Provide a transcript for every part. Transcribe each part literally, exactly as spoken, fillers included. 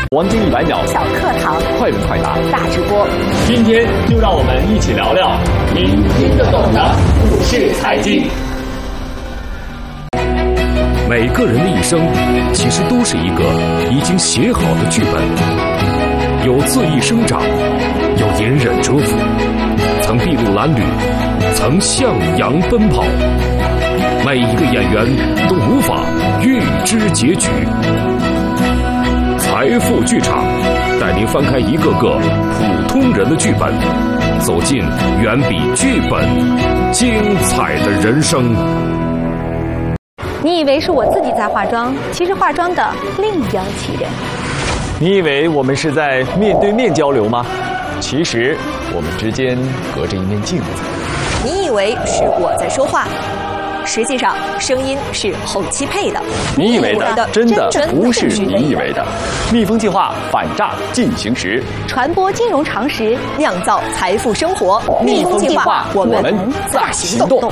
黄金一百秒小课堂， 快问快答， 大直播。 今天就让我们一起聊聊您听得懂的股市财经。 每个人的一生其实都是一个已经写好的剧本，有恣意生长，有隐忍蛰伏，曾筚路蓝缕，曾向阳奔跑。每一个演员都无法预知结局。财富剧场带您翻开一个个普通人的剧本，走进远比剧本精彩的人生。 你以为是我自己在化妆，其实化妆的另有其人。 你以为我们是在面对面交流吗？其实我们之间隔着一面镜子。 你以为是我在说话，实际上声音是后期配的。 你以为的真的不是你以为的。蜜蜂计划反诈进行时， 传播金融常识， 酿造财富生活。蜜蜂计划，我们在行动。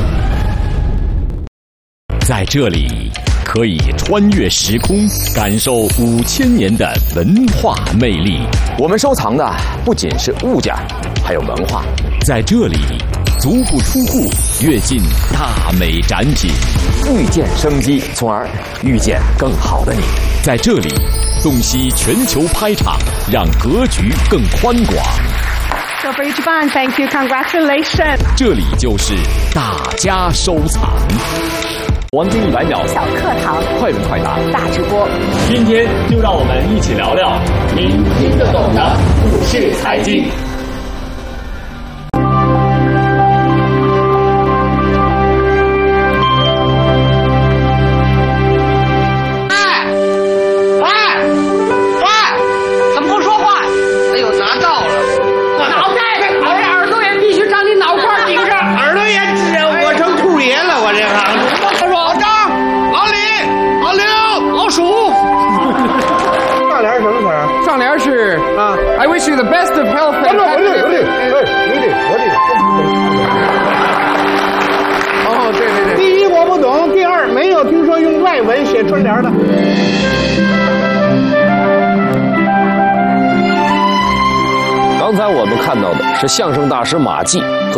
在这里，可以穿越时空，感受五千年的文化魅力。 我们收藏的不仅是物件，还有文化。 在这里，足不出户，跃进大美展品， 遇见生机，从而遇见更好的你。 在这里，洞悉全球拍场，让格局更宽广。 So for each bond, thank you, congratulations. 这里就是大家收藏。 黄金一百秒小课堂， 快问快答， 大直播。 今天就让我们一起聊聊您听得懂的股市财经。 I wish you the best of health. 我的，我的，我的，哎，你的，我的。 哦，对对对。 第一我不懂，第二没有听说用外文写春联的。 刚才我们看到的是相声大师马季和